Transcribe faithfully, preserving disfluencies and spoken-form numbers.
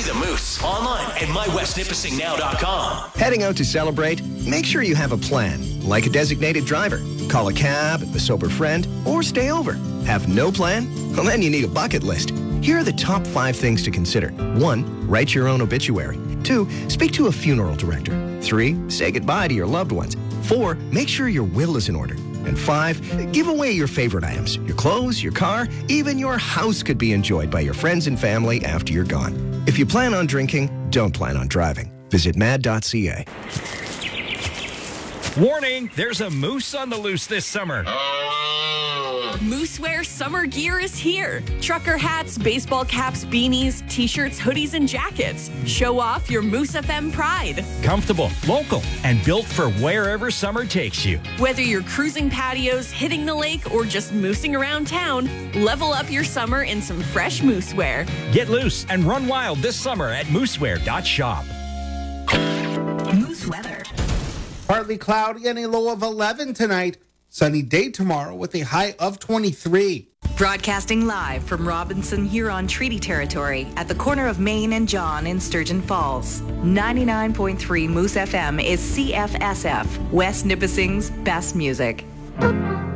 Free the Moose online at my west nipissing now dot com. Heading out to celebrate? Make sure you have a plan, like a designated driver. Call a cab, a sober friend, or stay over. Have no plan? Well, then you need a bucket list. Here are the top five things to consider. One, write your own obituary. Two, speak to a funeral director. Three, say goodbye to your loved ones. Four, make sure your will is in order. And five, give away your favorite items. Your clothes, your car, even your house could be enjoyed by your friends and family after you're gone. If you plan on drinking, don't plan on driving. Visit mad dot c a. Warning, there's a moose on the loose this summer. Moosewear summer gear is here. Trucker hats, baseball caps, beanies, t-shirts, hoodies, and jackets. Show off your Moose F M pride. Comfortable, local, and built for wherever summer takes you. Whether you're cruising patios, hitting the lake, or just moosing around town, level up your summer in some fresh moosewear. Get loose and run wild this summer at moosewear dot shop. Moose weather. Partly cloudy and a low of eleven tonight. Sunny day tomorrow with a high of twenty-three. Broadcasting live from Robinson Huron Treaty Territory at the corner of Main and John in Sturgeon Falls. ninety-nine point three Moose F M is C F S F, West Nipissing's best music.